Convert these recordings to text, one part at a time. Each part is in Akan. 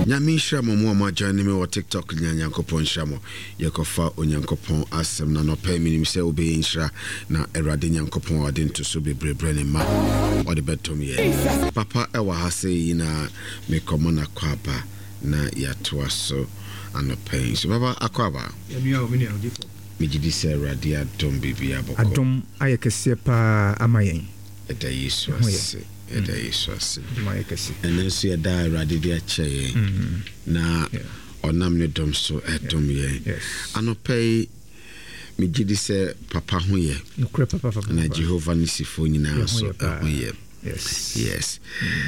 Nyamisha momo amajani me wa TikTok nyankopon shamo yakofa onyankopon asem na no pay minim se obe insha na erade nyankopon ade nto so bebre ne ma ode betom ye papa ewa ha sei na me komona kwaba na yatoa so anopay so baba akwaba me gidi se erade adom bibia boko adom ayekese pa amayen eda yesu ase eda yesu ase and so ya da erade dia che na onam ne dom so edom ye anopay me gidi se papa ho ye papa na Jehovah nisifo nyina so ho ye yes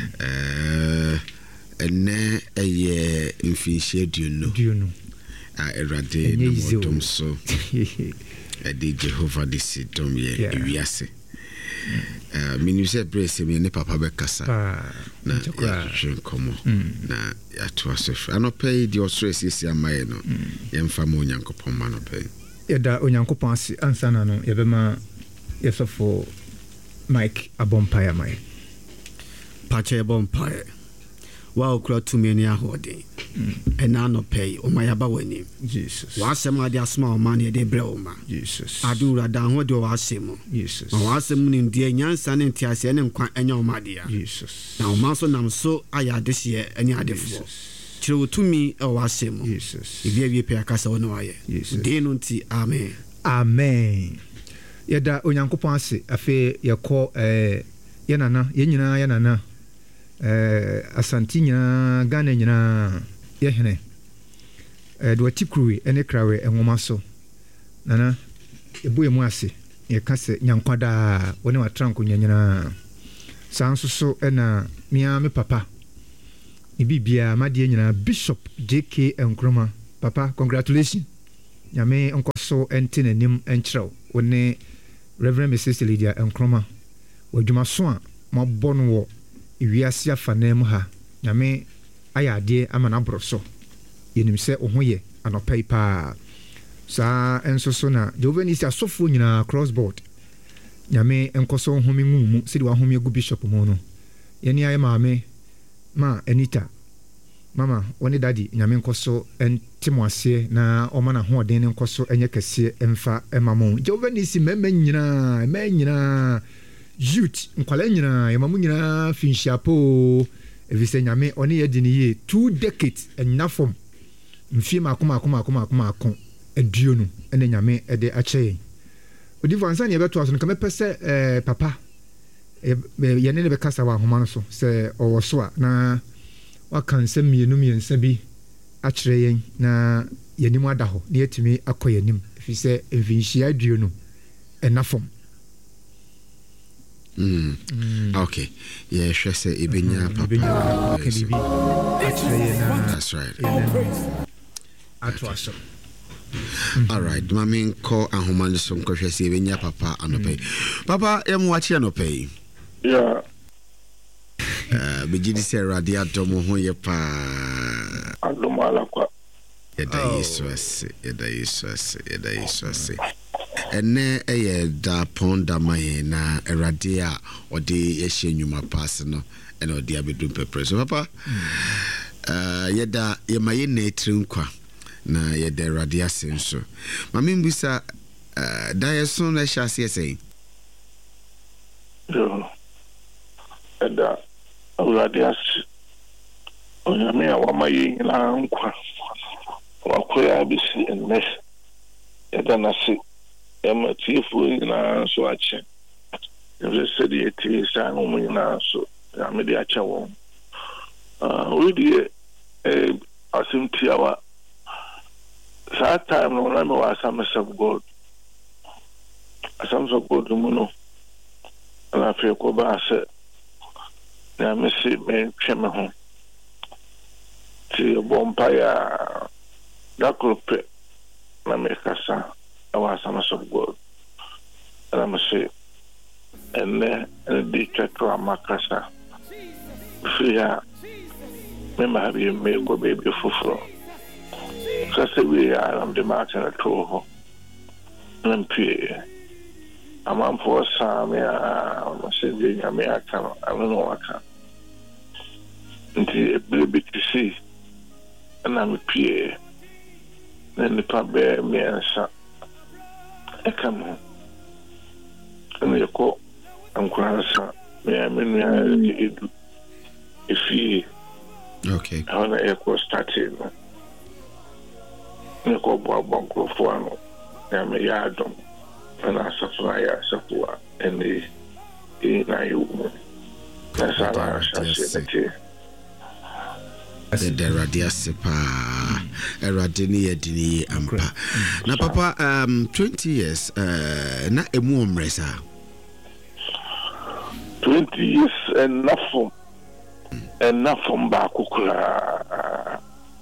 ene eye mfinhye duno erade no dom so edi Jehovah disi dom ye ewiase minuse brace me ne papa be kasa na ya komo na ya to asefa anopay di osres isi amaye no yemfa mo nyankopon ma no pay yeda onyankopon asi ansana no yebema yesofo Mike abompaya mai pache bompaya wa okura tumi ni ahode ena no pay o maya ba wani Jesus wa asem ade asma o man ye de bre o ma Jesus adura da ho de wa asem Jesus wa asem ni ndie nyansa ne ntiase ne nkwa enya o ma de ya Jesus na o ma so nam so aya de hye eni adefo kire otumi e wa asem Jesus ewie pe akasa wona wa ye de no nti amen yeda onyankopon ase afi yekọ yenana yenyina yenana asanti nyina Ghana nyina yehene do tikruwe ene krawe enwoma so nana eboye mu ase yekase nyankwada woni watranko nyanyina sanso so ena mia me papa ibibia made nyina Bishop JK Nkrumah papa congratulations nyame enkoso entenanim enkyerɛw woni Reverend Mrs. Lydia Nkrumah wadwuma so a mabɔno wo iwiase afanam ha nyame ayade ama na broso yenim se ohoye anopai pa sa enso so na Jehovah nisi asofo nyina crossboard nyame enkoso homi ngumu sidi wa homi gu bishop mo no yeni aye maame ma Anita mama woni daddy nyame enkoso entimwase na oma na hoden enkoso enye kese emfa emamo Jehovah nisi mema nyina youth nkwala nyina yemamu nyina finshapo evise nyame oni yedini ye 2 decades enafom mfie makoma eduonu ene nyame ede ache odivo ansa ne beto aso nka mepese papa yene ne bekasa wa homa no so se owoso a na wakansa miensa bi akire yen na yenimu adaho ne yetimi akoyanim efise mfinhia aduonu enafom okay yeah sure say ibenya papa that's right atwaso all right mami ko ahoma so nko hwe say ibenya papa anope papa em wachi anope yeah begidi say radio domo ho ye pa adomala kwa eda yesu ene da ponda mai na erade a odi ehye nyuma pass no ene odi abedu pepre so papa yeda yemaye na etrinkwa na yeda erade asenso mami mbusa da yeso na hyase sei yo eda erade as onyame a wamaye na nkwa wakoya bisi enmes yeda na se ema tifu na so ache ye said ye ti sa no na so ya me de ache won we die asimti awa sa time no na me wa some of God some of God mu no na fe ko ba se na me se me tweme ho ti bompa ya dakrope na me kasa awa some of God and I'm say and the check to Makasa Fia remember have you made go baby fufro so say we are on the market at all and I'm for some I'm saying I don't know what can until a baby to see and I'm pie. Then the pabe me answer. I come home. And you call and grandson. Me, I mean, if he. Okay. I want to echo starting. You call Bob Grofano. I'm a yard. And I suffer, and the you. That's how I shall say. The radia sepa eradini edini ampa na papa 20 years na emu omresa 20 years enough from back kukura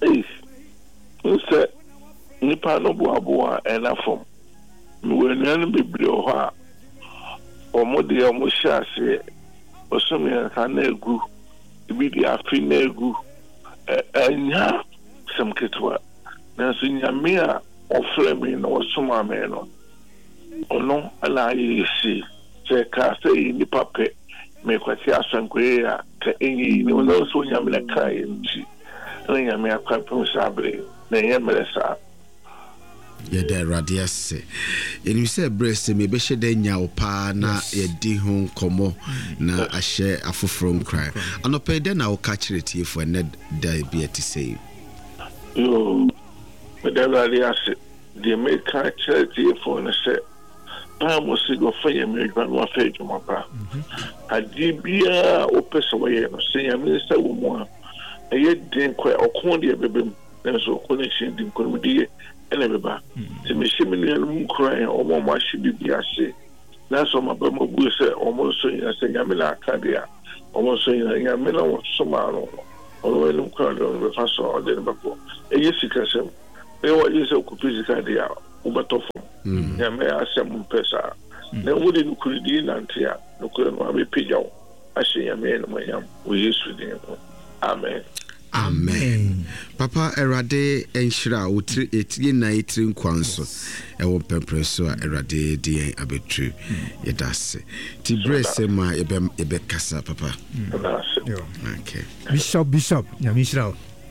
say nipa no boa enough from when you be ha omode omushase osomi kan egu bi dia fi na egu enya some kitwa na so nyame a ofre me no soma me no ono ala yisi se ka se ni pape me kwati asankwe a ka enyi no no so nyame na kai nti na nyame akwapo sabre na yemeresa ya da radiase enu se breast me be hye da nya opa na ye di ho komo na ahye afoforo nkran anope de na wo ka kireti fo na da bi ati sei yo me da radiase de me ka kireti fo na se pa mo se go fa ye me gba no fa ejuma pa adi bia o pese wo ye no se ya me se wo mo a ye den kwa okon de bebem na so connection din ko mo die elebeba se me shimi ni elu kran o mo ma shi bibia se na so ma ba mo bu se o mo so yin se nyame la akadia o mo so yin nyame la wo so ma no o lo elu kran do be fa so o de ba ko e yesi kasem e wo yesi ku physical dia o ba to fo nyame asem pesa na wo de kuri di nantia no ko no abi pijaw ashe nyame no mo yam o yesu din amen. Amen. Papa erade enhira wotri etie na etri nkwanso ewo pempreso a erade die abetru yedase ti brese ma ebe kasa papa okay bishop nyamishira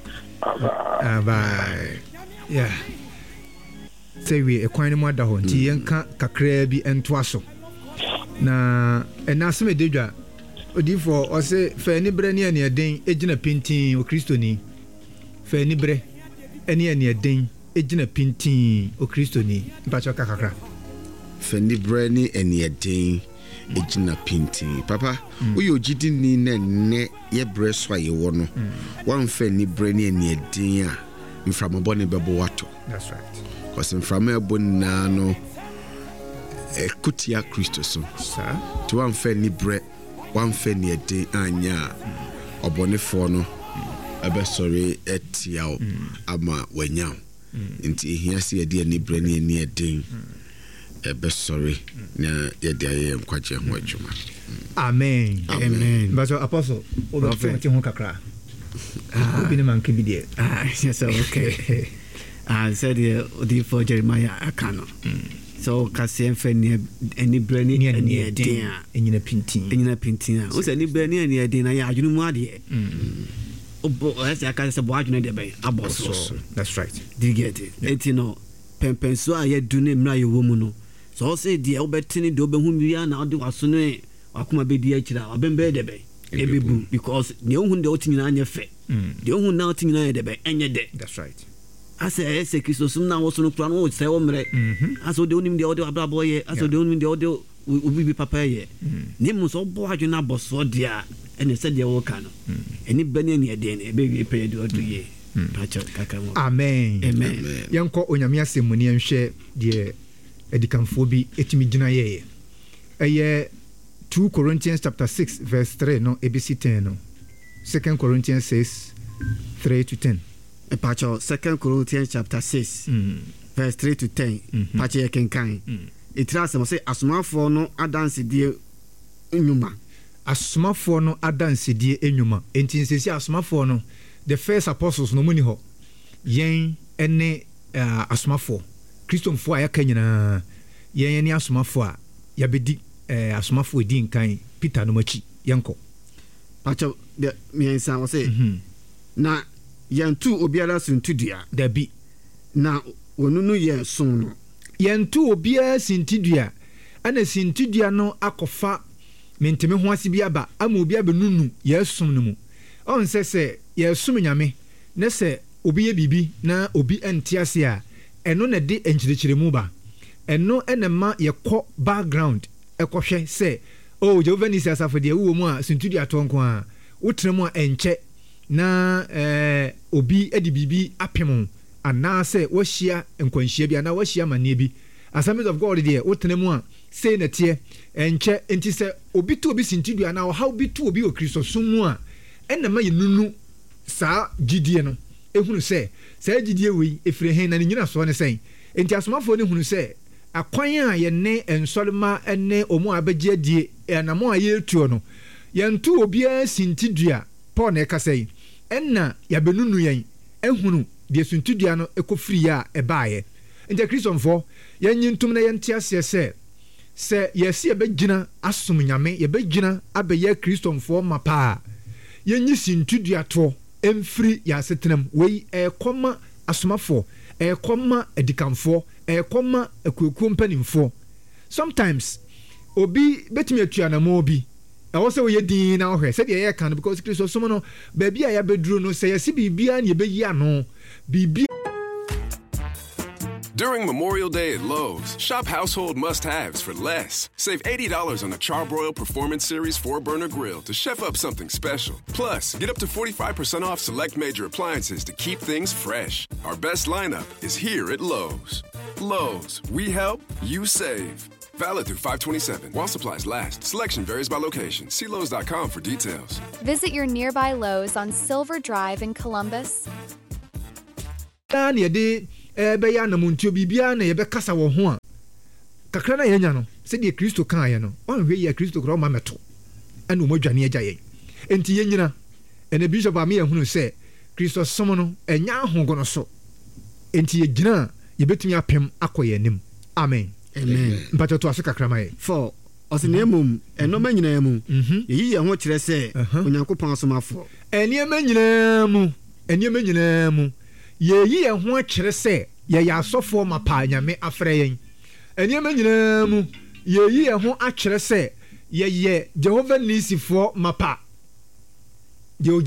bye yeah say we ekwan ni mo da ho nti yenka kakra bi entoaso na enaseme dedwa odifo o se fe ni bre ni ene eden ejina pintin o kristoni fe ni bre ene ene eden ejina pintin o kristoni mpacho kakakra fe ni bre ni ene eden ejina pintin papa uyo jidi ni ne ye bre so ayewo no wan fe ni bre ni ene eden a mframabo ne bebo wato that's right cause mframabo na no kutia kristo so sir to wan fe ni bre one feni ede anya obonefo no abesori etiao ama wanyam nti ehia se ede ani brani ani eden ebesori na yede aye nkwaje ho adwuma amen but apostle obafo ho kakra obi ne man ke bidie yes okay said the for Jeremiah akano so kasem feni any brani any eden enyina pintin o se ni brani any eden na ya adwunu mu ade obo ese aka se bo adwunu de ben aboso that's right do you get it it no pempenso a ye du ne mra ye wo mu no so say de obetini de obehu miya na ode waso no akoma be di akira obembe de ben ebebu because ne ohun de otinyina anya fe de ohun na otinyina de ben enye de that's right ase Kristo sum na woso no kura no se wo mre aso de onim de ode abrabo ye aso de onim de ode obibi papa ye ne mu so bo adwena boso de a ene se de wo ka no eni bani ne ede ne be pe de ode ye pacho kaka mo amen yanko onyame asemuni enhwe de edikanfo bi etimi gina ye eye 2 Corinthians chapter 6 verse 3 no ABC 10 no 2 Corinthians 6 3 to 10 Pacho 2 Corinthians chapter 6 verse 3 to 10 pacho ye kenkan itrase mo say asomafo no adansedie enwuma asomafo no adansedie enwuma enti nsesi asomafo no the first apostles no muni ho yen ene asomafo kristomfo aya kanyina yen ene asomafo a yabedi asomafo edi nkan Peter no machi yanko pacho de miensa mo say na yɛntu obiara sintidua dabi na wɔno no yɛ som no yɛntu obiara sintidua ana sintidua no akɔfa menteme ho ase bi aba ama obi abɛnunu yɛsom no mu ɔnsɛ sɛ yɛsom nyame ne sɛ obi yɛ biribi na obi ɛnte ase a ɛno na de nkyerɛkyerɛmu ba ɛno ɛna ma yɛkɔ background ɛkɔhwɛ sɛ Jehovah Nisi asafo deɛ wowɔ mu a sintidua tɔ nko a wotena mu a ɛnkyɛ na obi de biribi apem anaasɛ wahyia nkwanhyia bi anaa wahyia amanneɛ bi Assemblies of God deɛ wotena mu a sei na teɛ ɛnkyɛ nti sɛ obi to obi sintidua anaa ɔhaw bi to obi wɔ kristosom mu a ɛna ma yɛnunu saa gyidie no ɛhunu sɛ saa gyidie wei ɛfiri hen na ne nyinasoɔ ne sɛn nti asomafoɔ no hunu sɛ akwan a yɛne nsɔrema ne ɔmo a abɛgye adie ɛnamo a yɛretuo no yɛnto obiara sintidua Paul na ɛka sɛ ɛnna yɛbɛnunu yɛn ɛhunu deɛ sintidua no ɛkɔfiri a ɛbaeɛ nti kristofo yɛnyi ntom na yɛnte aseɛ sɛ yɛsi yɛbɛgyina asom nyame yɛbɛgyina abɛyɛ kristofo ma paa yɛnyi sintidua toɔ ɛmfiri yɛasetenam wei ɛkɔma asomafoɔ ɛkɔma adikamfoɔ ɛkɔma akuakuo mpanimfoɔ sometimes obi bɛtumi atuanamo bi ɛwɔ sɛ woyɛ din na wohwɛ sɛdeɛ yɛka no because kristo som no baabi a yɛabɛduru no sɛ yɛse biribiara ne yɛbɛyi ano biribi. During Memorial Day at Lowe's, shop household must-haves for less. Save $80 on a Charbroil Performance Series 4-burner grill to chef up something special. Plus, get up to 45% off select major appliances to keep things fresh. Our best lineup is here at Lowe's. Lowe's, we help, you save. Valid through 5/27. While supplies last. Selection varies by location. See Lowe's.com for details. Visit your nearby Lowe's on Silver Drive in Columbus. Bɛyɛ anamontuo biribiara na yɛbɛkasa wɔ ho a kakra na yɛnya no sɛdeɛ kristo kaeɛ no ɔnhwɛ yɛ kristo korɔ ɔma mɛto ɛna ɔmadwane agya yɛn enti yɛnyina ɛna bishop ame yɛhunu sɛ kristo som no ɛnya ahogo no so enti yɛgyina a yɛbɛtumi apem akɔ yɛn anim amen mpatɛ to aso kakra ma yɛ for ɔsɛ na mmom ɛnɔma nyinaa mu yɛyi yɛn ho kyerɛ sɛ onyankopɔn asomafoɔ ɛnneɛma nyinaa mu yɛyi yɛn ho akyerɛ sɛ yɛyɛ asɔfoɔ ma paa nyame afrɛ yɛn nneɛma nyinaa mu yɛyi yɛn ho akyerɛ sɛ yɛyɛ Jehovah Nisifoɔ ma pa yɛyɛ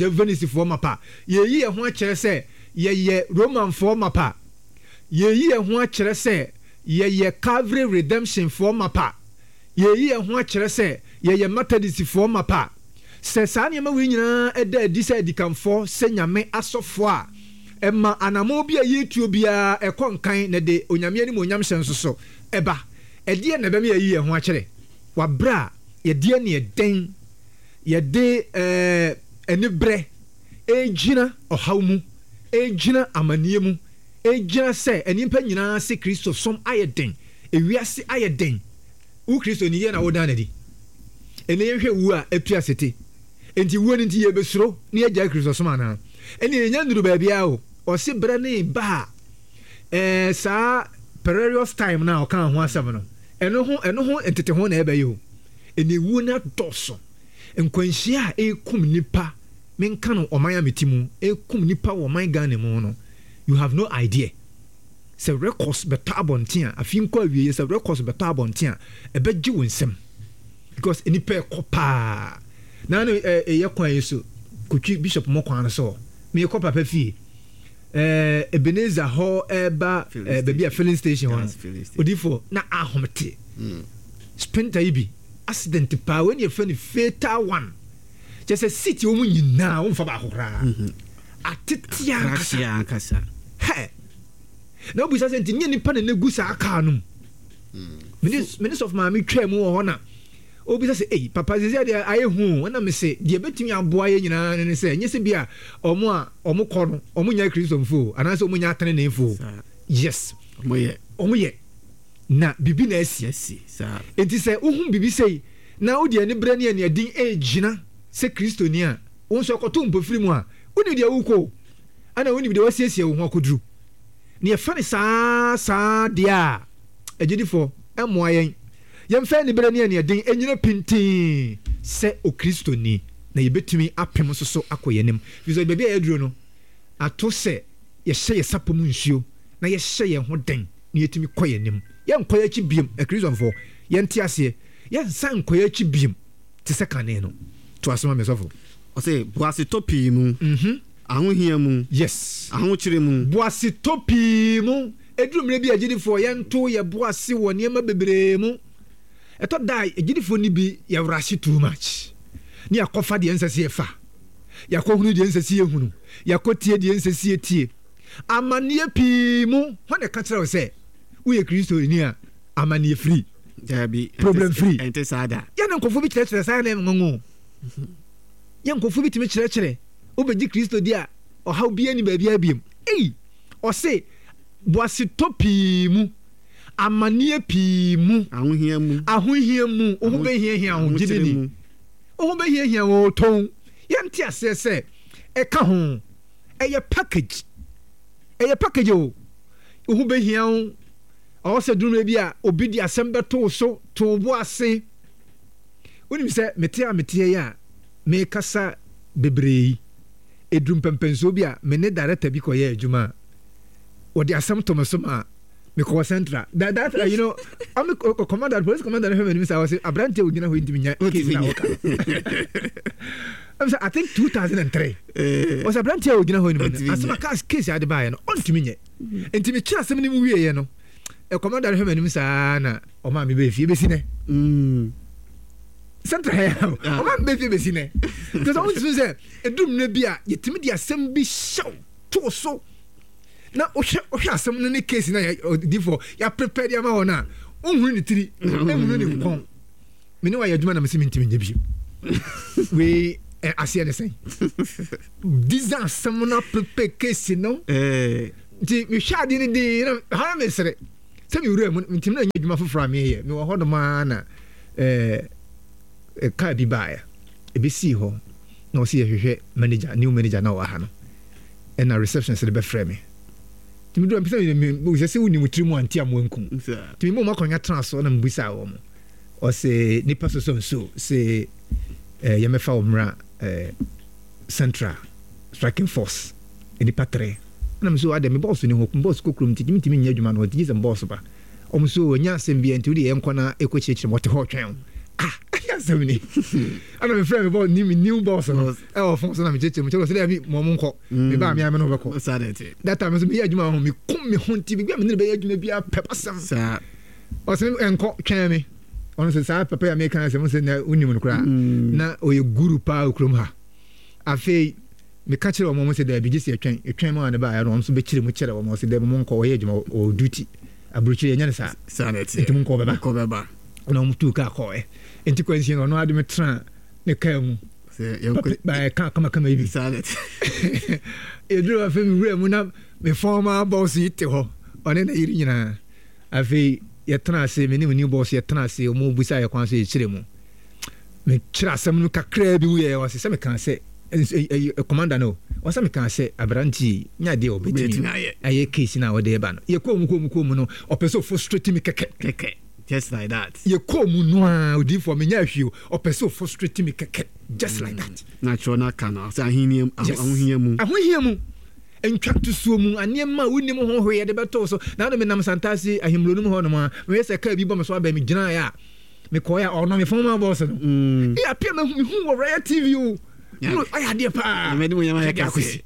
yɛn ho akyerɛ sɛ yɛyɛ Romanfoɔ ma pa yɛyi yɛn ho akyerɛ sɛ yɛyɛ Calvary Redemptionfoɔ ma pa yɛyi yɛn ho akyerɛ sɛ yɛyɛ Methodistfoɔ ma pa sɛ saa nneɛma wei nyinaa ɛda adi sɛ adikamfoɔ sɛ nyame asɔfoɔ a ɛma anamo bi a yɛtuo biara ɛkɔ nkan na de onyame anim onyam hyɛ nso so ɛba ɛdeɛ na bɛm yɛyi yɛn ho akyerɛ wabra yɛdeɛ ne yɛdɛn yɛde anibrɛ ɛgyina ɔhaw mu ɛgyina amanneɛ mu ɛgyina sɛ nnipa nyinaa sɛ kristo som ayɛ den ewiase ayɛ den wo kristo ni yɛ na wodan nadi ɛnɛ yɛhwɛ wu a ɛtu asete enti wuo no nti yɛbɛsuro ne yɛgya kristo som anaa ɛne yɛnya nduru baabiaa o ɔse berɛ ne ba a saa perilous time na ɔka ho asɛm no ɛno ho ntete ho na ɛbɛyɛ o ɛne wuo no adɔso nkwanhyia a ɛkum nipa menka no ɔman ameti mu ɛkum nipa wɔ ɔman Ghana mu no you have no idea sɛ records bɛtɔ abɔnten a afi nkɔ awie sɛ records bɛtɔ abɔnten a ɛbɛgye wo nsɛm because nipa ɛkɔ paa na no ɛyɛ kwan yi so kotwi bishop mo kwan no so meyɛkɔ papa fie Ebenezer hɔ ɛba baabi a filling station hɔ odifo na ahomte sprinter yi bi accident paa when you find fatal one just a city wo mu nyinaa wo mfa baako koraa atetea ankasa na obi sɛ nti nyɛ nipa na negu saa kaa no minister of maame twaa mu wɔ hɔ na obi sɛ papa sɛ deɛ ayɛ hu na me se deɛ bɛtumi aboa yɛ nyinaa ne sɛ nyɛ sɛ bi a ɔmo kɔ no ɔmo nya kristofo anaasɛ ɔmo nya atene nefo yes ɔmo yɛ na bibi na asi enti sɛ wohu bibi sei na wode ani berɛ ne ani adin ɛgyina sɛ kristoni a wo nso ɛkɔto mpɔfiri mu a wone deɛ wokɔ ana wonim deɛ wasiesie wo ho akɔduru ne yɛfa ne saa deɛ a agyedifoɔ ɛmmoa yɛn yɛmfa ne berɛ ne ani adin ɛnyina pintin sɛ okristoni na yɛbɛtumi apem nso so akɔ yɛnim fi sɛ baabi a yɛaduro no ato sɛ yɛhyɛ yɛ sapɔ mu nsuo na yɛhyɛ yɛn ho den na yɛtumi kɔ yɛn anim yɛnkɔ yɛ akyi biom akristofoɔ yɛnte aseɛ yɛnsa nkɔ yɛ akyi biom te sɛ kane no to asɛm a mesɔfo ɔsɛ boasetɔ pii mu ahohia mu yes ahokyere mu boasetɔ pii mu ɛduru mmerɛ bi agyidifoɔ yɛnto yɛ boase wɔ nneɛma bebree mu ɛtɔ da agyidifoɔ no bi yɛwrahye too much ne yɛakɔfa deɛ nsɛ sɛ yɛfa yɛakɔhunu deɛ nsɛ sɛ yɛhunu yɛakɔtie deɛ nsɛ sɛ yɛtie amanneɛ pii mu hɔ ne ka kyerɛ wo sɛ woyɛ kristoni a amanneɛ firi problem free ɛnte saa da yɛne nkɔfoɔ bi kyerɛkyerɛ saa ne ngongo yɛ nkɔfoɔ bi tumi kyerɛkyerɛ wobɛgye kristo di a ɔhaw bia ni baabia biam ei ɔse boasetɔ pii mu amanneɛ pii mu ahohia mu wo ho bɛhiahia ho gyene ni wo ho bɛhiahia wɔ tɔn yɛnte aseɛ sɛ ɛka ho ɛyɛ package o wo ho bɛhia wo ɔwɔ sɛ durumɛ bi a obi de asɛm bɛtoo so to bo ase wonim sɛ meteɛ yi a mekasa bebree ɛduru mpɛmpɛnsuo bi a me ne director bi kɔyɛ adwuma a wɔde asɛm tɔmɛ so ma mekɔwɔ central that you know I'm commander police commander hwɛ m'anim sɛ wɔsɛ aberante a wogyina hɔ ntimi nya case na wɔka I'm saying I think 2003 was aberante a wogyina hɔ nim asɛm a case ade baeɛ no ɔntumi nyɛ nti mekyerɛ asɛm no mu wieɛ no commander hwɛ m'anim saa na ɔma me bɛfie bɛsi nɛ central ɔma me bɛfie bɛsi nɛ because I want to say ɛdum no bi a yɛtumi de asɛm bi hyɛw too so na ohwɛ asɛm no ne case na difo ya prepare dia ma hɔ na ohuru ne tiri ehuru ne nkɔn me ne wa yɛ adwuma na me se mentimi nya bi we asia ne sɛn diza asɛm na prepare case no nti me hwɛ ade ne de na ha me sere sɛ me wura mu ntimi na nya adwuma foforo me yɛ me wɔ hɔ no ma na ka bi bae ebesi hɔ na ɔsi yɛhwehwɛ manager new manager na wɔ ha no ɛna receptionist de bɛfrɛ me timi do ampisa me sɛ woni mutiri mu anti amonkum timi mo makonya transfer na mbisa wo mo o se nipa so se yɛmɛfa wo mra central striking force nipa 3 na mso ade me boss ni ho boss kokrom timi nya adwuma no odi sem boss ba o mso nya asem bi enti wodi yɛnkɔ na ekokyekire mo te ho twɛn asem ni ana me frɛ me boss ni new boss no e o fon so na me cheche mo sɛ bi mo nkɔ me ba me ame no bɛkɔ that time so me yɛ adwuma ho me kom me ho nti bi me ne bɛ yɛ adwuma bi a pepasam sa o se enko twɛn me on se sa papa ya me kan se mo se na unim no kra na o ye guru pa okrom ha afei me ka kyerɛ mo se da bi gye se twɛn mo ane ba ya no so be kyerɛ mo kyerɛ mo se da mo nkɔ o yɛ adwuma o duty abruchi nya ne sa nti mo nkɔ bɛba na mo tu ka kɔ enti kwansi no ade me tra ne ka mu ba ka kama ibi eduru afi mi wura mu na me former boss ite ho one na yiri nyina afi yɛtena ase me ne mu new boss yɛtena ase mo busa yɛ kwan so yɛkyerɛ mu me kyerɛ asɛm no kakra bi wuyɛ wɔ sɛ me kan sɛ commander no wɔ sɛ me kan sɛ abranti nya de obetimi ayɛ case na wɔde ba no yɛ kɔ mu no ɔpɛ sɛ frustrate me kɛkɛ just like that ye come no odi for me nya hwio opeso frustrate me keke just like that natural na kana say ahiniam mu entwa to so mu anem wonim ho hwe de beto so na no me nam santase ahimlo no ho no ma me se ka bi bo me so aba me gina ya me ko ya ono me former boss no e apia me hu wo Royal TV o no I had pa me dem nyama ya kasi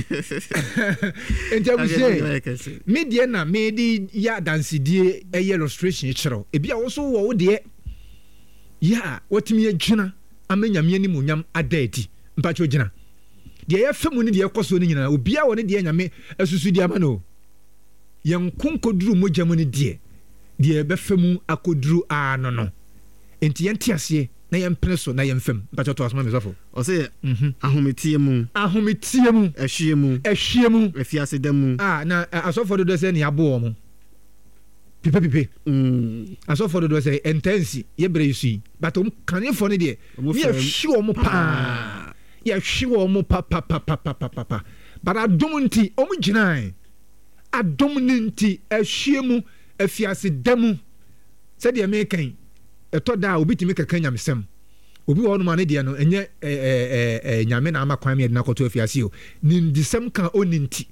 entabuse media na medi ya dansidie illustration kyerɛw ebi a wo so wo de ya watimi agina amanyame ni munyam adaati mpacho gina de ya femu ni de ekoso ni nyina obi a wo ne de nyame asusu di ama no yankonkoduru mojamu ni de be femu akoduru no enti yente ase na yɛmpene so na yɛmfam mpacho to asoma mesofo o se ahometie mu ahwie mu afiase da mu na asofo do se ne abo mo pipe asofo do se intensi yebre yusi but kanefo ne de ye hwe mo pa ye hwe mo pa but adomunti omu ginai adomunti ahwie mu afiase da mu se de mekan eto da obi timi kaka nyamsem obi wɔ no ma ne deɛ no ɛnyɛ nyame na ama kwan me na kɔto afiase o nindisɛm kan oninti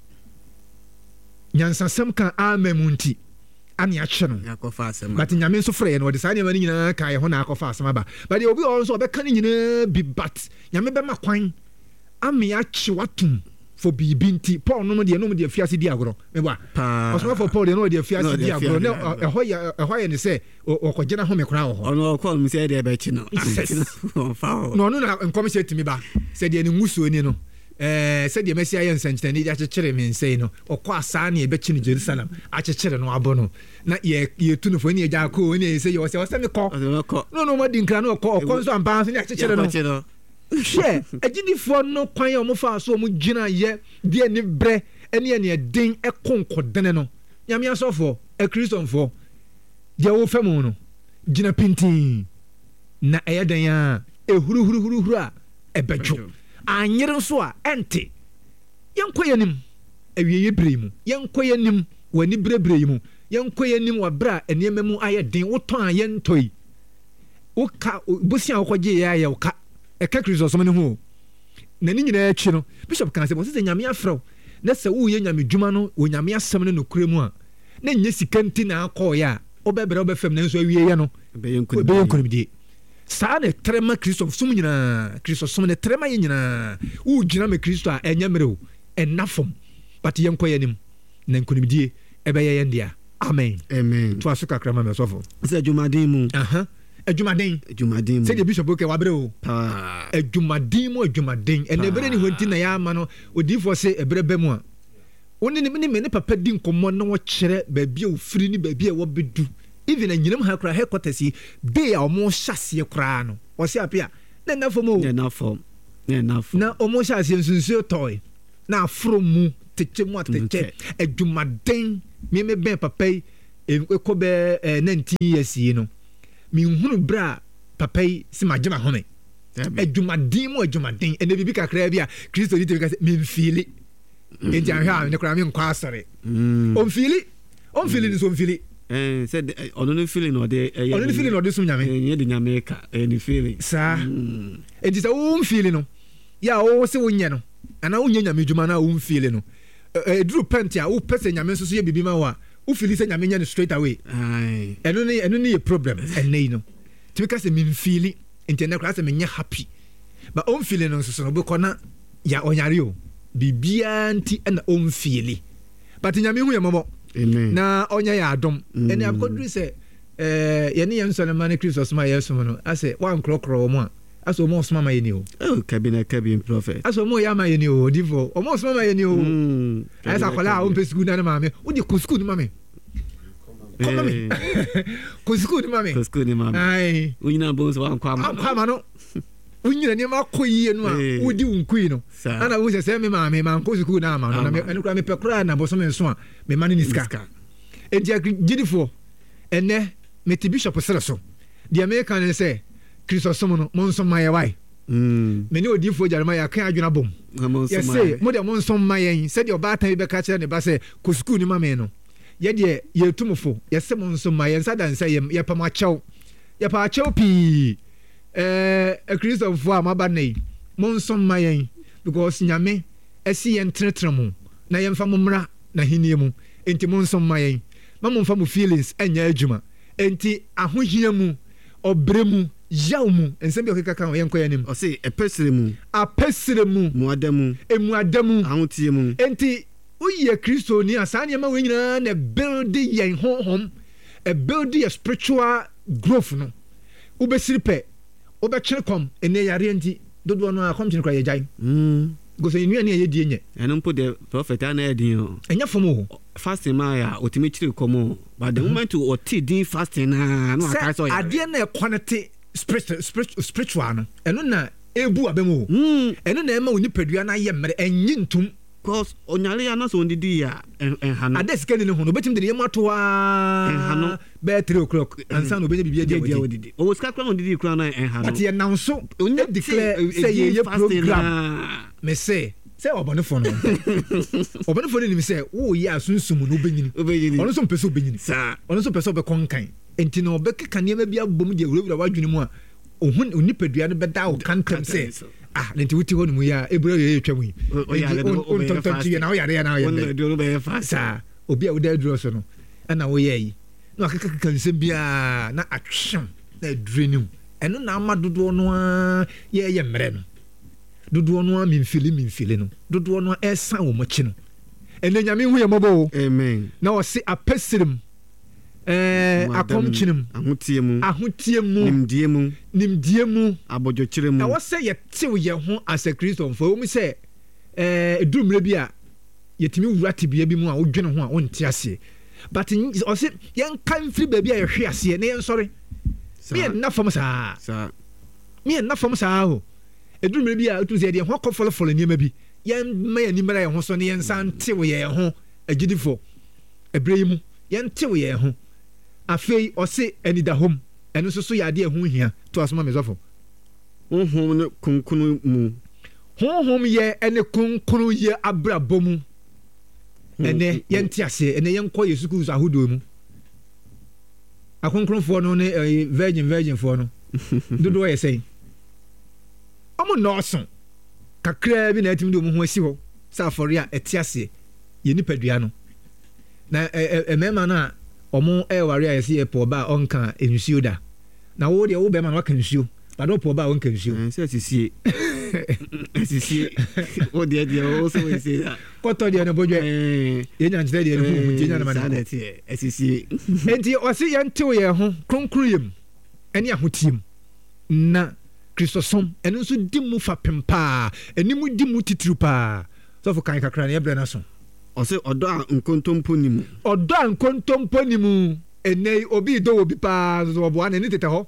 nyansasɛm kan ama mu nti ane akye no but nyame nso frɛ no ɔde saa nneɛma no nyinaa ka yɛ ho na akɔfa asɛm aba but deɛ obi wɔ nso ɔbɛka no nyinaa bi but nyame bɛma kwan ame akye watom for biribi nti Paul no deɛ fiase di agorɔ meba ɔsomafo Paul deɛ no deɛ fiase di agorɔ na ɛhɔ yɛ ne sɛ ɔkɔgyina home kora wɔ hɔ ɔno ɔkɔ mu sɛ deɛ bɛkyi no na ɔno na nkɔm hyɛ tumi ba sɛ deɛ ne ngusuo ni no sɛdeɛ mɛsi ayɛ nsɛnkyerɛnne de akyekyere me nsɛi no ɔkɔ asaa ne yɛbɛkyi no Jerusalem akyekyere no abɔ no na yɛtu no fo ne yɛgya akɔ ne yɛsɛ yɛ ɔsɛ mekɔ no ɔmadi nkra no ɔkɔ nso ampa so ne akyekyere no hwɛ agyidifoɔ no kwan a ɔmofaa so ɔmo gyina yɛ deɛ ne berɛ ɛne ɛne ɛden ɛko nkɔdene no nyame asɔfoɔ akristofoɔ deɛ wofɛ mu no gyina pintin na ɛyɛ den a ɛhuruhuruhuru a ɛbɛdwo anyere nso a ɛnte yɛnkɔ yɛnim awieyɛ berɛ mu yɛnkɔ yɛnim w'ani berɛberɛ yi mu yɛnkɔ yɛnim w'aberɛ a ɛnneɛma mu ayɛ den wotɔn a yɛntɔi woka bosia wokɔgye yɛ ayɛ woka ɛka Kristosom no ho na ne nyinaa akyi no bishop kan sɛ bɔ sɛ nyame afrɛ na sɛ woyɛ nyame dwuma no wɔ nyame asɛm no nokura mu a na nyɛ sika nti na akɔɔyɛ a wobɛbrɛ wobɛfam nanso awieyɛ no ɛbɛyɛ nkonimdie saa ne trɛma Kristosom nyinaa Kristosom ne trɛma yɛ nyinaa wogyina me Kristo a ɛnyɛ mmerɛ o ɛna fam but yɛnkɔ yɛnim na nkonimdie ɛbɛyɛ yɛn dea amen to aso kakra ma mɛsɔfo sɛ adwumaden mu adwumaden sɛdeɛ bishop okɛ wabrɛ o adwumaden mu adwumaden ɛnɛ ɛberɛ ne hɔ nti na yɛama no odiyifoɔ sɛ ɛberɛ bɛ mu a wone ne papa di nkɔmmɔ na wɔkyerɛ baabi a wofiri ne baabi a wɔbɛdu even anyinam ha koraa headquarters yi day a ɔmo hyɛ aseɛ koraa no ɔse ape a na ɛna fam o na ɔmo hyɛ aseɛ nsunsuo tɔe na aforo mu tekyɛ mu atekyɛ adwumaden meme bɛn papa yi ɛkɔ bɛ 19 years yi no menhunu berɛ a papa yi si magyema home adwumaden mu adwumaden ɛnɛ biribi kakraa bi a Kristo di tɛbi ka sɛ memfiili enti ahwɛ a ne koraa menkɔ asɔre ɔmfiili ne so ɔmfiili ɔno no feeling na ɔde som nyame ɛnyɛ de nyame ka ɛne feeling saa enti sɛ womfiili no yɛ a wo sɛ wonyɛ no anaa wonyɛ nyame dwuma no a womfiili no ɛduru pɛnti a wopɛ sɛ nyame nso so yɛ biribi ma wo a wofili sɛ nyame nyɛ no straight away ɛno ne yɛ problem ɛnɛ yi no tumi ka sɛ memfiili nti ɛnɛ koraa sɛ menyɛ happy but ɔmfiili no nso so no wobɛkɔ na yɛ ɔnyare o biribiaa nti ɛna ɔmfiili but nyame hu yɛ mmɔbɔ na ɔnyɛ yɛ adom ɛne abɛkɔduru sɛ yɛne yɛ nsɔre ma ne Kristo som a yɛsom no asɛ woankorɔkorɔ wɔ mu a asɛ ɔma ɔsoma ma yɛni o kabi prophet asɛ ɔma ɔyɛ ama yɛni o ɔdifo ɔma ɔsoma ma yɛni o ayɛ sɛ akɔla a wompɛ sukuu na ne maame wode kɔ sukuu no ma me kɔ sukuu no ma me wonyina bɔ sɛ wankɔ ama no wonyina nneɛma akɔ yie no a wodi wo nkui no ana wo sɛ sɛ me maame mankɔ sukuu no ama no na ɛno koraa mepɛ koraa na bɔsɔme nso a mema no ne sika enti gyidifoɔ ɛnɛ mete bishop serɛ so deɛ meka ne sɛ Kristosom no monsom ma yɛ wae mene odiyifoɔ gyarema yɛaka adwena bom yɛse mode monsom ma yɛn sɛdeɛ ɔbaatan bi bɛka kyerɛ ne ba sɛ kɔ sukuu no ma me no yɛdeɛ yɛtumfo yɛsɛ monsom ma yɛnsa dansɛ yɛpam akyɛw yɛpa akyɛw pii akristofoɔ a maba nnɛ yi monsom ma yɛn because nyame ɛsi yɛn tenetene mu na yɛmfa mo mmra n'ahenni mu enti monsom ma yɛn ma momfa mo feelings ɛnyɛ adwuma enti ahohia mu ɔbrɛ mu yaw mu nsɛm bi ɔkeka ka yɛnkɔ yɛnim ɔse apɛsire mu muada mu ahotie mu enti woyɛ kristoni a saa nneɛma wei nyinaa na build yɛn honhom build yɛ spiritual growth no wobɛsiri pɛ wobɛkyere kɔm ɛnɛ yareɛ nti dodoɔ no a kɔmkyene kora yɛgyae because nnua ne a yɛdie nyɛ ɛno mpo de prophet ana ɛdin o ɛnyɛ fam o fasting ma ya otimi kyere kɔm o but the moment ɔte din fasting na no aka so adeɛ na ɛkɔnete spiritual no ɛno na ebu abɛmu o ɛno na ɛma wo nipadua no ayɛ mmerɛ ɛnyi ntom because onyare ya na so ndidi ya enhano ade sika ne ho no betim de yema to a enhano be 3 o'clock ansa no be bibia dia wodi o sika kra no ndidi kra na enhano ati ye nanso onye declare say ye program me say obonefo no obonefo ni mi say wo ye asunsum no obenyini ono so mpese obenyini sa ono so pese obekonkan enti na obekeka ne ma bia bom de awurawura wadwene mu a ohun onipadua no bɛda wo kantam sɛ nti wuti hɔ no mu yɛ eburo yɛ twa mu yi tontonti na wo yare na wo yɛ saa obi a wo da aduro so no ɛna wo yɛ yi na akeka nsɛm bia na atwem na adure nim ɛno na ama dodoɔ no a yɛ mmerɛ no dodoɔ no a mimfili no dodoɔ no a ɛsan wo mɔkyi no ɛnɛ nyame hu yɛ mɔbɔ wo amen na ɔse apɛsirim akɔmkyinam ahotie mu nimdie mu abɔdwokyerɛ mu ɛwɔ sɛ yɛtew yɛn ho asɛ kristofo ɛwɔ mu sɛ ɛduru mmerɛ bi a yɛtumi wura tebea bi mu a wodwene ho a wonte aseɛ but ɔse yɛnka mfiri baabi a yɛhwe aseɛ na yɛnsɔre meyɛnna fam saa ho ɛduru mmerɛ bi a wotum sɛ yɛde yɛn ho akɔfɔlɔfɔlɔ nneɛma bi yɛmma yɛni mmara yɛn ho so ne yɛnsa ntew yɛn ho agyidifo ɛberɛ yi mu yɛntew yɛn ho afei ɔse anida hom ɛno nso so yɛ adeɛ ɛho hia to asoma me sɔfo honhom ne kronkron mu honhom yɛ ɛne kronkron yɛ abrabɔ mu ɛnɛ yɛnte aseɛ ɛnɛ yɛnkɔ yɛ sukuu so ahodoɔ mu akronkronfoɔ no ne virginfoɔ no dodoɔ yɛ sɛn ɔmo nɔɔso kakraa bi na ɛtumi de ɔmo ho asi hɔ sɛ afɔre a ɛte aseɛ yɛ nipadua no na mmarima no a ɔmo ɛware a yɛsi ɛpɔ ɔba a ɔnka nsuo da na wo deɛ wo bɛrima no waka nsuo bade ɔpɔ ɔba a ɔnka nsuo sɛ asisie wo deɛ wo sɛ wɔsie kɔtɔ deɛ no bɔdwɛ yɛnya nkyerɛ deɛ no hu yɛnya no ma asisie enti ɔse yɛntew yɛn ho kronkroyam ɛne ahotiem na kristosom ɛno nso di mu fapem paa ɛnimu di mu titiri paa sɔfo kan kakra na yɛbrɛ no so ɔsɛ ɔdɔ a nkontompo ni mu ɛnɛ obi dɔ wɔ bi paa so ɔboa n'ani tetɛ hɔ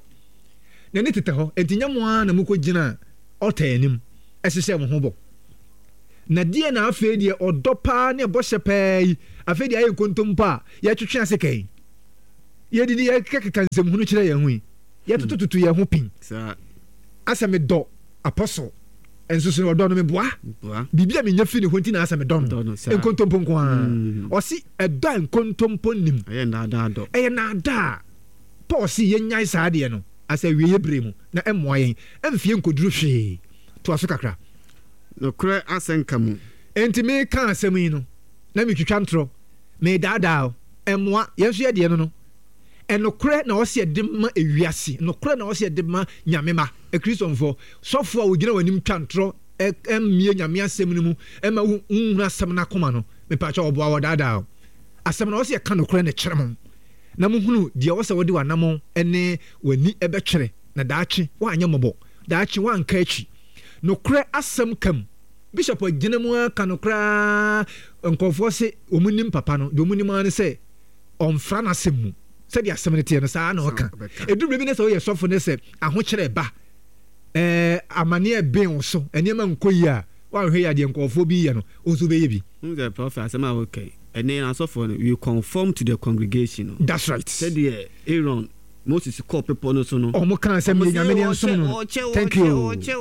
enti nyamoa na mokɔ gyina ɔtɛ anim ɛhyehyɛ mo ho bɔ na deɛ na afei deɛ ɔdɔ paa ne ɛbɔhyɛ paa yi afei deɛ ayɛ nkontompo a yɛtwetwe ase kɛn yɛdidi yɛkeka nsɛmhunu kyerɛ yɛn ho yi yɛtotototo yɛn ho pin asɛ medɔ apostle ɛnso so ɔdɔ no meboa biribi a menya fi ne ho nti na asɛ medɔ no nkontompo nko a ɔse ɛdɔ a nkontompo nim ɛyɛ naadaa paul se yɛnyae saa deɛ no asɛ awieyɛ berɛ mu na ɛmmoa yɛn ɛmfie nkɔduru hwee toa so kakra nokorɛ asɛnka mu enti meka asɛm yi no na metwitwa ntorɔ medaadaa ɛmmoa yɛn so yɛdeɛ no ɛnokorɛ na ɔsɛ yɛde ma ewiase nokorɛ na ɔsɛ yɛde ma nyame ma akristofoɔ sɔfoɔ a wɔgyina w'anim twa ntorɔ ɛmmie nyame asɛm no mu ɛma wohunu asɛm no akoma no mepakyɛ ɔboa wɔ daadaa asɛm na ɔsɛ yɛka nokorɛ ne kyerɛ mo na mohunu deɛ ɔsɛ wode w'anamɔ ne w'ani ɛbɛkyerɛ na daakye woanyɛ mmɔbɔ daakye woanka akyi nokorɛ asɛm kam bishop agyina mu aka nokoraa nkɔfoɔ sɛ ɔmu nim papa no deɛ ɔmu nim a ne sɛ ɔmfra no asɛm mu sɛdeɛ asɛm no teɛ no saa na ɔka ɛdurumɛ bi ne sɛ woyɛ sɔfo ne sɛ ahokyerɛ ba amanneɛ ben wo so ɛnneɛma nkɔ yi a woahwɛ yɛ adeɛ nkɔfoɔ bi yɛ no ɔnso wobɛyɛ bi asɛm a wɔkai ɛnɛ asɔfoɔ no we conform to the congregation that's right sɛdeɛ Aaron Moses kɔ pepɔ no so no ɔmo ka asɛm yɛ nyame ne nsom no thank you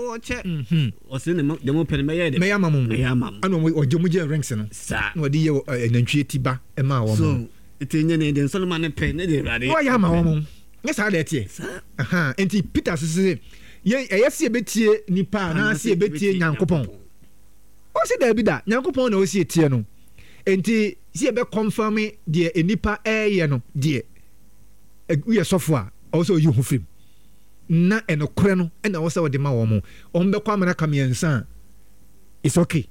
ɔsɛ ne dɛmo pɛ no mɛyɛ ama mo ana ɔgye mo gye rings no na wɔde yɛ nantwie ti ba ɛma wɔ mo ɛtɛnyɛ ne de nsɔloma ne pɛ ne de awurade wɔyɛ ama wɔ mo nyɛ saa deɛ teɛ enti Peter sese ɛyɛ sɛ yɛbɛtie nipa anaasɛ yɛbɛtie Nyankopɔn ɔsɛ daabi da Nyankopɔn na ɔsɛ yɛtie no enti sɛ yɛbɛkɔmfam deɛ nipa ɛyɛ no deɛ woyɛ sɔfo a ɔwɔ sɛ ɔyi ho firim na ɛnokorɛ no ɛna ɔwɔ sɛ wɔde ma wɔ mo ɔmbɛkɔ amana ka mmiɛnsa a it's okay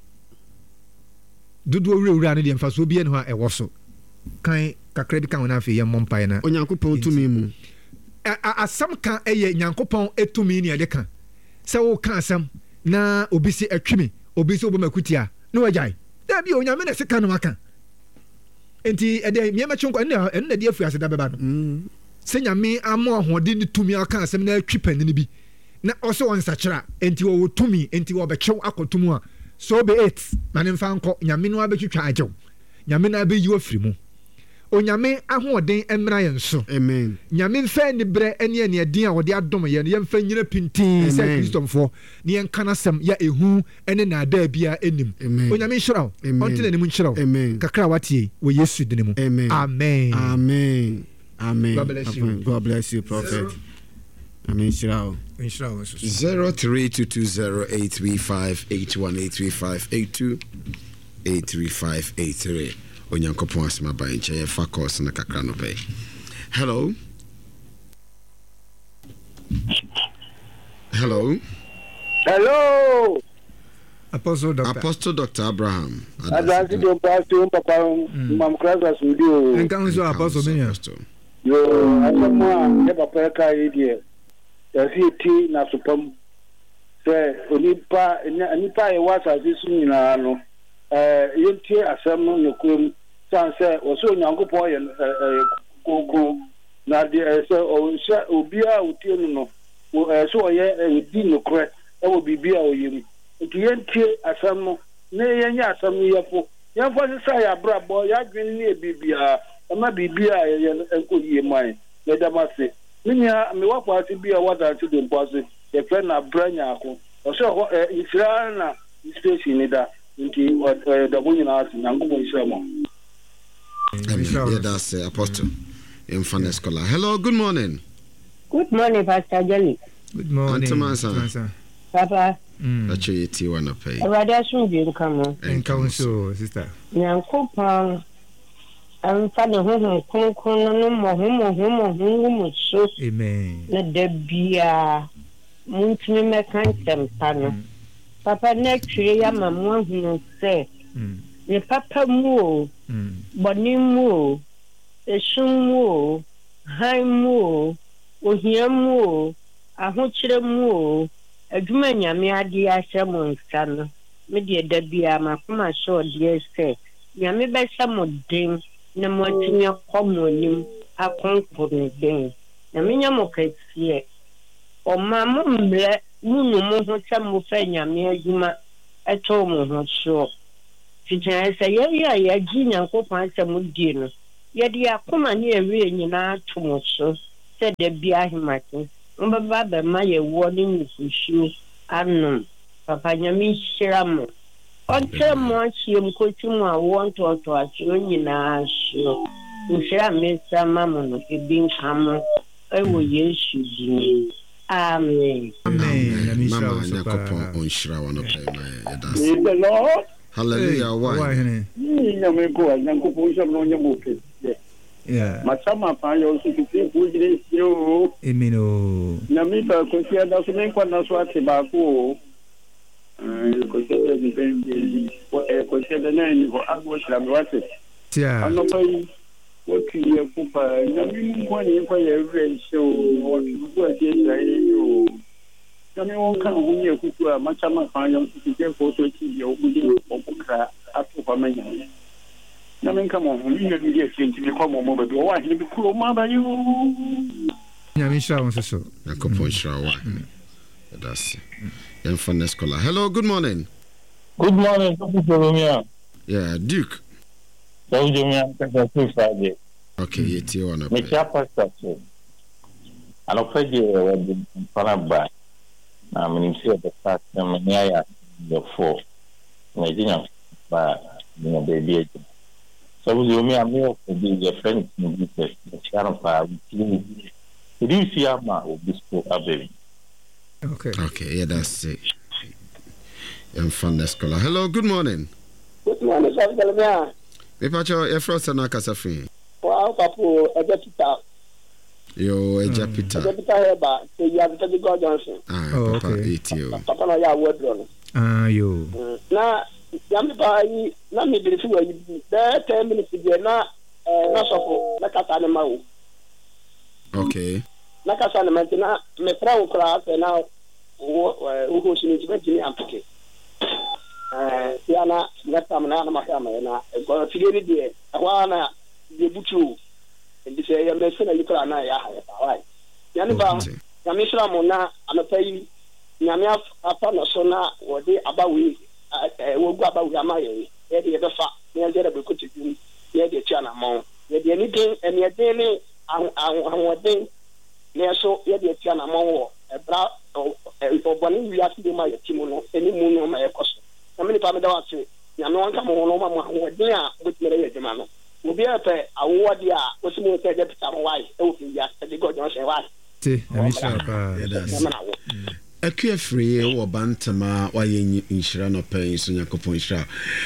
dodoɔ wurawura no deɛ mfasoɔ biɛ ne hɔ a ɛwɔ so kan kakra bi ka ho no afei yɛmmɔ mpaeɛ na Onyankopɔn tumi mu asɛm ka ɛyɛ Nyankopɔn ɛtumi ne ɛde ka sɛ woka asɛm na obi sɛ atwimi obi sɛ wobɔmakutia na wagyae daabi Onyame na sika no aka enti ɛdɛ miɛmɛkye nkɔ ɛno na de afi ase da bɛba no sɛ Nyame ama ahoɔden ne tumi aka asɛm na atwi panini bi na ɔsɛ ɔnsakyera enti wɔwɔ tumi enti wɔbɛkyew akɔtom a so be it ma ne mfa nkɔ Nyame no abɛtwitwa agyew Nyame no abɛyi afiri mu Onyame ahoɔden mmra yɛn so amen Nyame mfa ni berɛ ɛne ɛneɛden a wɔde adom yɛn yɛmfa nyina pintin sɛ kristofo ne yɛnka nasɛm ya ehu ɛne naadaa bia ɛnim Onyame nhyira wo ɔntena anim nhyira wo kakra watie wɔ Yesu din mu amen amen amen God bless you prophet. Aminshirao. 03220835818358283583 onyankopon asema ba nche ye fa course na kakra no be. Hello. Hello. Apostle Dr. Abraham. Advance do pastor papa mam krasa studio. Enkan so Apostle Menia. Yo, asema ye papa ka idie. Ya si ti na supam. Se onipa e wasa sisu nyina no. Yentie asem no nokum san se oso nyankopon ye kokro na de se o sha obia otie no no. So ye di nokre e wo bibia oyim. Yentie asem no ne yenya asem yefo yefo se ya brabo ya dwen ne bibia ama bibia ye enkoyie man le damase minya me wapo ati bia wada ti de mpoase ye fe na branya ako so isra na station ni da nti da bunyina ati nangumo isra mo. Yeah, that's Apostle in Fund Scholar. Hello, good morning. Good morning, Pastor Jelly. Good morning. Antomansa. Papa. Actually, you want to pay. Radiation view come on. And counsel, sister. Nyankopon. I'm fine. No more. So. Amen. Na debia. Muntumi mekansem pano. Papa next year ya mamwa hunu se. Ye papa mu. Boni mu. Esum mu. Hai mu. Ohia mu. Ahokyere mu. Adwuma nyame ade ahye mo nsa no me de da bia makoma so de se nyame be hye mo den na mo atumi akomonim akonkoro den na me nya mo katie o ma mo mble munu mo ho hye mo fa nyame adwuma eto mo ho so fitan se ye ya gi nyankopon se mo di no ye de akoma ne ewe nyina to mo so se da bia himate mbaba be ma ye woni nfusu anum papa nyami shiramo ontre mo chiem kotumu a wonto atro nyina so nshira mesa mamu no ebin kam ewo yesu di amen mama nyakopon onshira wono pay na yeda. Hallelujah. Why nyame ko nyankopon shamo nyamo pe. Yeah. Machama pa yo sikiti kujire yo. Emino. Na mi ba ko sia da so men kwa na so ate ba ko. Ko sia de ben ko sia de na ni ko agbo shira mi wate. Tia. Ano pa yi wo ki ye ku pa na mi ko ni ko ye re show wo ku ate ya yo. Na mi won kan hu ye ku tu a machama pa yo sikiti ko to ki yo ku di ko ka atu pa manya. Na men come on, we need to change the come on, but why he be cool, mother you? Nyamisha won so. Yakopon shrawa. That's in Fund Scholar. Hello, good morning. Good morning, Jeremiah. Yeah, Duke. So Jeremiah, Friday. Okay, it's you on a me pastor. I don't pay you when Panaba. I'm in the past, I'm near the 4. My dinner, but baby. So you may have be your friend in this Sharon. Did you see Ama or Bispo Abbey? Okay, yeah, that's it. And Fund Scholar. Hello, good morning. Good morning, Jeremiah. Me pacho e frost na kasafin. Wow, papo, Ejapita. Yo, Ejapita. Ejapita heba, so you have to go Johnson. Ah, papa, okay. Papa na ya word run. Ah, yo. Na yami ba yi na mi biri fi yi be 10 minutes bi na sofo na kata ne mawo. Okay. Na kasa ne mentina me fra wo kra fe na wo ho shi ni jini ampike. Yana na tamna na makama na ko tigeri de wa na de butu ndi se ya me se na yikra na ya ha ya wai. Yani ba yami shira mo na anapai nyame apa na so na wo de abawi wogu abawu amaye ye de befa ne de be kotidu ye de tia na mo ye de ni den ene de ni anwoden ne so ye de tia na mo wo ebra oboni wi ati de ma ye timu no eni mu no ma ye koso na me ni pa me da wase ya no anka mo no ma mo anwoden a botimere ye dema no obi ape awodi a osimo te de pita mo wai e wo fi ya de go jon se wai Akua free wo bantama waye inshira no pen so Nyankopon inshira.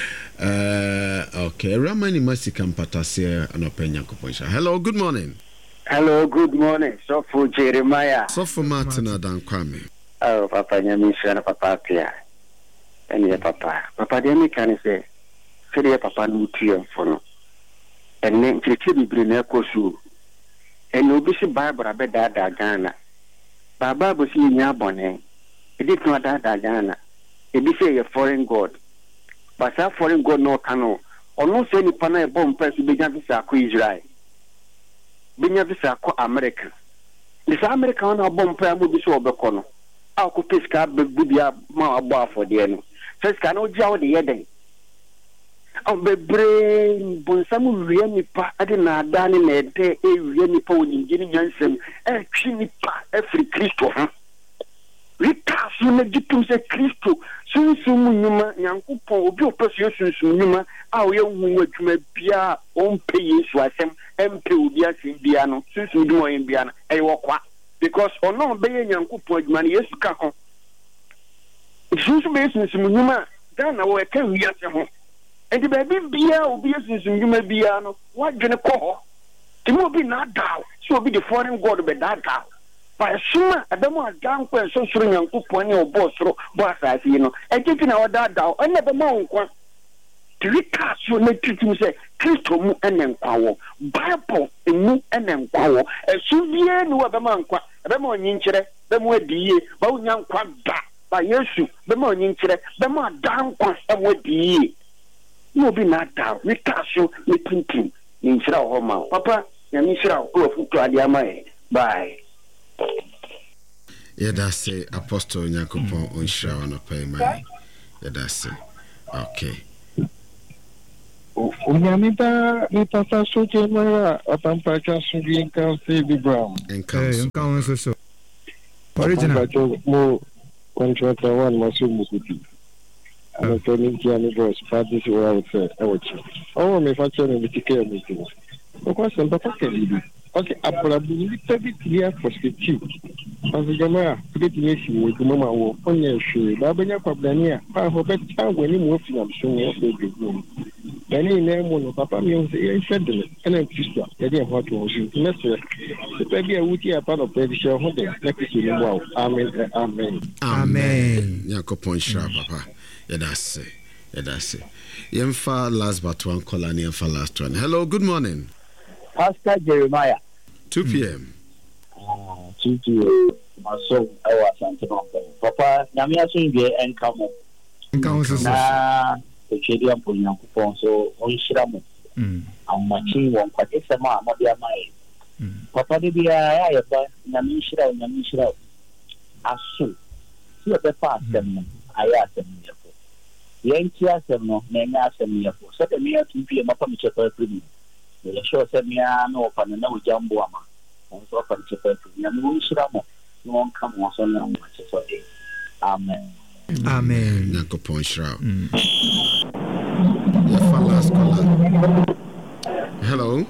Okay, Ramani Masika Mpatase anope Nyankopon inshira. Hello, good morning. Hello, good morning. So for Jeremiah. So for Martin Adan Kwame. Oh, Papa Nyamisha Papa Pia. And your papa. Papa Demi can say, Fedia Papa Nutrium for no. And then Chitibi Brunel Kosu. And no Bishop Barbara Bedada Ghana. Baba was in Yabone. It did not that Ghana. It be say a foreign god. But that foreign god no cano. Or no say any panel bomb press to begin to say Israel. Binya visa ko America. This American na bomb prayer will be so obekono. A ko piska bebia ma abo afode no. First can o jaw de yeden. On be brain bonsamu wiye nipa ade na adane na ede e wiye nipa oningini nyansem e twi nipa every Kristo ha. Rita so na gitum se Kristo sunsumu nyuma Nyankopon obi opeso sunsumu nyuma a o ye hu adwuma bia o mpe Yesu asem empe obi asem bia no sunsumu di mo yen bia na e wo kwa because ono be ye Nyankopon adwuma na Yesu ka ho sunsumu be sunsumu nyuma da na wo e ka wi asem ho enti ba bia obi sunsumu nyuma bia no wa dwene ko ho ti mo bi na daw so obi the foreign god be da daw by suma adamo agan ko so suru Nyankopon ne obo suru bo asase no ejiti na oda daw enne be ma nkwa trika so na titu se Kristo mu enne nkwa wo Bible mu enne nkwa wo esuvie ni wo be ma nkwa be ma onyinkire be ma adiye ba unya nkwa da ba Yesu be ma onyinkire be ma da nkwa e mo adiye no bi na daw ni taso ni tintin ni nchira ho ma papa ya mi nchira ko futu ade amae bye. Yeah, say Apostle Nyankopon onshira no pay my. Yeah, that's okay. Unyamita ni papa soje mara atampa chasu bien kan se bi brown. Enkan so. Original mo contractor one masu mukuti. Ana toni ki ani boss party so I would say. Oh me fa chene mi tike mi tike. Kwa sempa kwa kelibi. Okay, aburabu ni tabi clear perspective. Parce que moi, peut-être ni si mo mama wo onye hwe. Ba benya kwablania, pa ho be ta wani mo fi am so wo fe be go. Dani na mo no papa mi o se e fedele. Ena Kristo, ya dey ho to o si. Neso. Se pe bia wuti apa no pe di she ho de. Na Kristo ni mo. Amen. Amen. Amen. Nyankopon shira papa. Ya that's it. Ya that's it. Yemfa last but one call and yemfa last one. Hello, good morning. Pastor Jeremiah. 2 p.m. 2 p.m. My son, I was on Papa, Namia Sunge and Kamo. Na the Chedian Punyan so on Shiramu. I'm matching one Patisama, Madia Mai. Papa, the Bia, Namishra, Asu. See a papa, I asked them. Yankee asked them, no, Nanga asked them, so the mere 2 p.m. upon each other. The show said me no open and no jumbo ama. On top of the paper, no shiramo, no one come on so much. Amen. Amen. Nyankopon shira. Your last caller. Hello.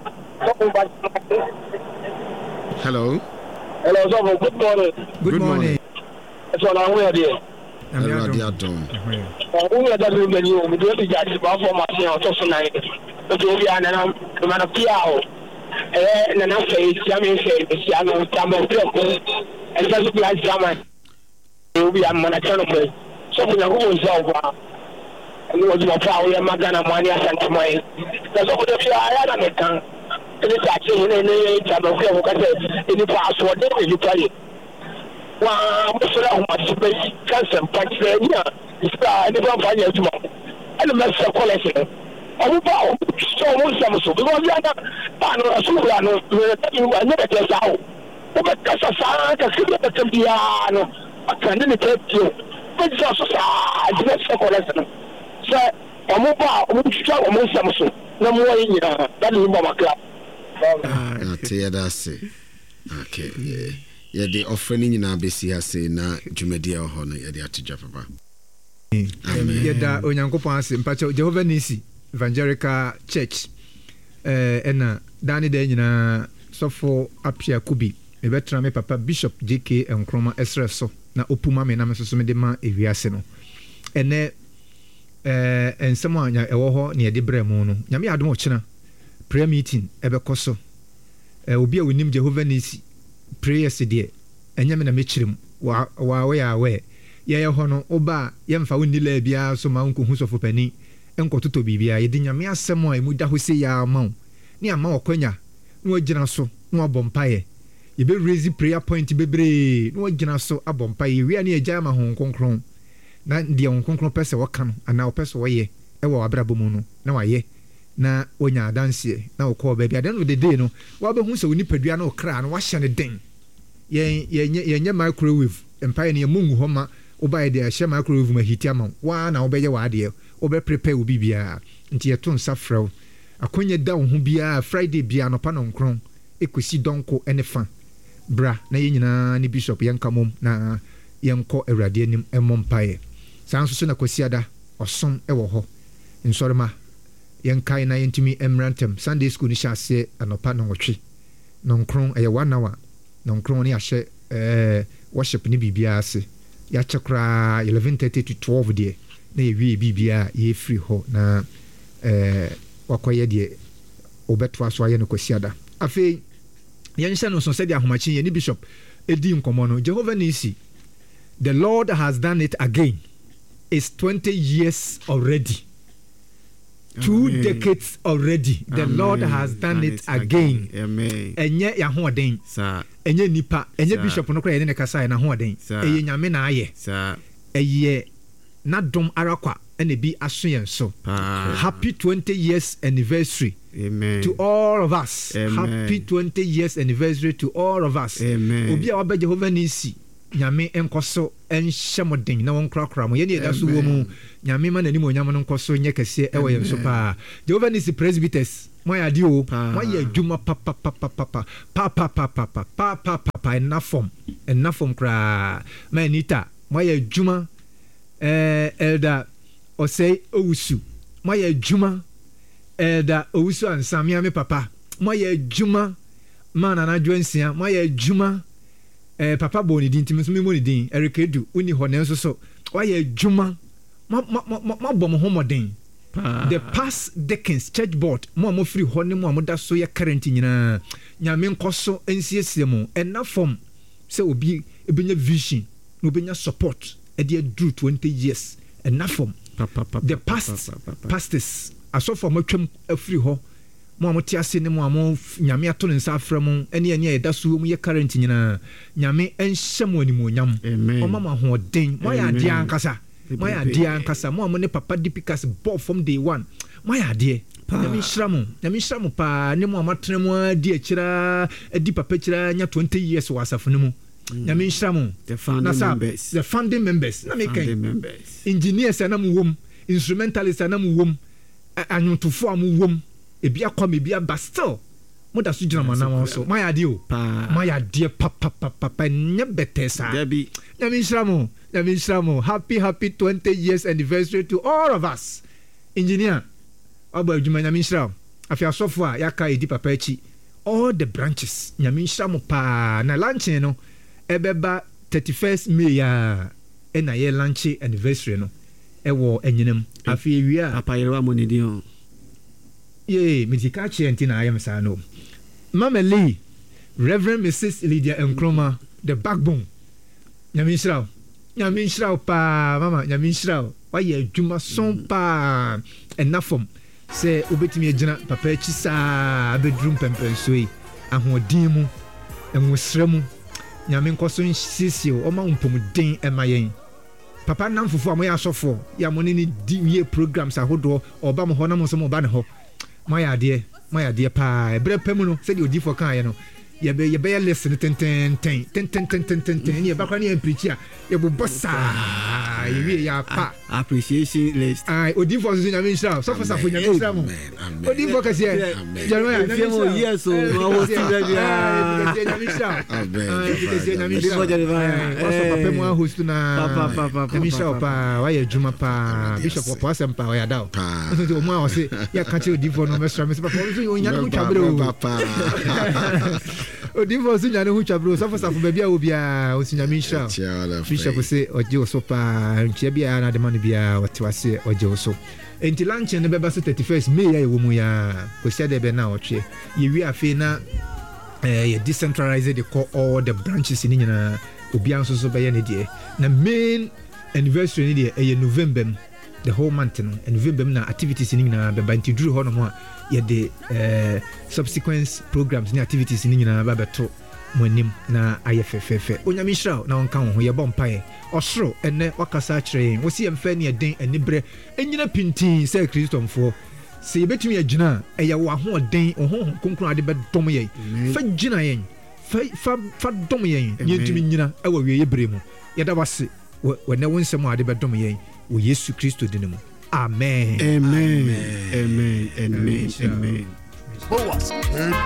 Hello. Hello, so good morning. Good morning. So now we are there. I'm done. We are doing the new, we do the judge about for my son, but we are now the man of Piao. And then say, Yamin said, Siano, Tamil, and just like German. We are Manachano. So we are always over. And we was your power, Magana, Mania, Santa Mai. That's all the I am at the it's actually in any time of in the past, what did you tell you? Wow, much space, cancer, Pennsylvania, never find you tomorrow. And the master collection. Oh, so much so because we are not Pano, you are never just out. But Casasa, Cassiano, I can't take you. But just a master collection. Sir, Amupa, Musamuso, no more in that is Mama Club. That's it. Okay, yeah. The offering in our BC say na Jumedia or Honor, yeah, to Japapa. Yeda Onyankopon ase mpacho Jehovah Nisi Evangelical Church Ena Dani de nyina sofo apia kubi ebetra me papa Bishop JK Nkrumah esreso na opuma me na me so me de ma ewiase no ene ensemo anya ewo ho ne de bremu no nyame adom ochina prayer meeting ebekoso obi a wonim Jehovah Nisi prayers de enyame na mechirem wa we ya we ye ho no oba ye mfa woni la bia so ma nko husofo pani enkototo bibia ye de nyame asemo a emu da ho se ya ma ni ama okwanya no agina so no abompaye ye be raise prayer point bebre no agina so abompaye wi ani agya ma hon konkron na de hon konkron pese waka no ana opese wo ye e wo abrabomu no na wa ye na onya danse na okọ ba bia den the day no wa be hu se woni padua na okra na wa hye ne den ye microwave empire ne mungu homa obaye de hye microwave ma hiti ama wa na obeye wa de obe prepare obi bia nti ye to nsa frew akonye da ho bia Friday bia no pa no nkron ekosi donko enefa bra na ye nyina ni bishop yankamom na yenko awrade anim emompaye sanso so na kwasiada osom ewo ho nsorema yenkai na yentimi emrantem Sunday school ni hyase anopa no wotwe no nkron eye 1 hour no nkron ni ahye worship ni bibia ase ya chakra 11:30 to 12 de na yewie bibia ye free ho na wakoye de obeto aso aye no kwasiada afi yenhye no so se de ahomachi ye ni bishop edi nkomo no Jehovah Nisi the Lord has done it again. It's 20 years already. 2 decades already. The Lord has done it again. Amen. Enye ya hoden. Sa. Enye nipa. Enye bishop no kra ye ne kasa na hoden. Eye nyame na aye. Sa. Eye na dom arakwa ene bi aso yen so. Happy 20 years anniversary. Amen. To all of us. Amen. Happy 20 years anniversary to all of us. Amen. Obi a wabe Jehovah Nisi. Nyame enkoso enhyemodin na won krakra mo ye ne da so wo mu nyame ma nani mo nyame no nkoso nye kese ewo ye so pa Jehovah Nisi presbyters mo ya di o mo ya adwuma papa enough form kra ma anita mo ya adwuma elder osei owusu mo ya adwuma elder owusu ansamia me papa mo ya adwuma mana na dwensia mo ya adwuma papa boni din timi so me moni din Eric Edu uni ho ne so wa ye adwuma ma bom homoden the past decades church board mo free ho ne mo da so ye current nyina nyame nkoso ensiesie mu ena form se obi ebenya vision no benya support e dey do 20 years ena form the past pastors aso form atwam afri ho mo amoti ase ne mo amo nyame ato nsa afra mu ene e da so mu ye current nyina nyame enhye mo animu nyam o mama ho den mo ya dia ankasa mo amo ne papa dipikas ball from day one mo ya de nyame hiramu pa ne mo amatene mo adi akira adi papa kira nya 20 years wasafo ne mu nyame hiramu the founding members na me kan engineers na mu wom instrumentalists na mu wom anyotofo amu wom ebi akwa me bia bastel mo da so gina manam so my idea papa nya betesa debi nyame nshiramu happy 20 years anniversary to all of us engineer oba adwuma nyame nshiramu afia sofo a yaka edi papa echi all the branches nyame nshiramu pa na lunch no ebeba 31st May ya na ye lunch anniversary no ewo enyinam afia wia papa yerewa monidi on Midika Chientina, I am Sano. Mama Lee, Reverend Mrs. Lydia Nkrumah, the backbone. Yamin Shrao, pa, Mama, Yamin Shrao, why ye Juma son pa, enough from say, Ubetimi Jana, Papa Chisa, bedroom pemper sway, and who dimu, and was remu, Yamin Cosun Sisio, or Mount Pomudin and my Papa Nam for my ass for Yamonini DVA programs, I hold or Obama Honamo some Obanaho. My idea pa bre pemuno said you di for kan no ye be listen ten ye bakwa ni preacher ye bo bossa ye ya pa appreciation list ai odi for so nyame nshira so for safo nyame nshira mo odi for kasi ye Jeremiah nyame nshira yes so ma wo si ready nyame nshira nyame nshira so papa mo host na papa nyame nshira pa wa ye juma pa bishop papa sempa wa ya daw so mo wa se ya ka che odi for no mesra me papa so yo nya no twabre o papa Odifo so nyane hu twabro safo ba bia obia osinyame nhira bishop say oje so pa ntia bia na de man bia wate oje so enti lunch ne beba so 31st May ya ewo mu ya ko sia de be na otwe ye wi afi na ye decentralize the core all the branches ni nyina obia nso so be ye ne de na main anniversary ni de November the whole month no November na activities ni nyina be banti duru ho no mo ye the subsequent programs ni activities ni nyina ba beto monim na ayefefefe onyame hira na onka ho ye bompae osoro ene wakasa kire wo si emfa ne den anibre enyina pintin se kristomfo se yebetumi agina eye wo ho den ho konkron ade be dom ye fa gina yen fa dom yen yentumi nyina e wo wie yebre mu ye da wase wo ne wonsem ade be dom yen wo Yesu Kristo dinemu amen amen amen amen amen.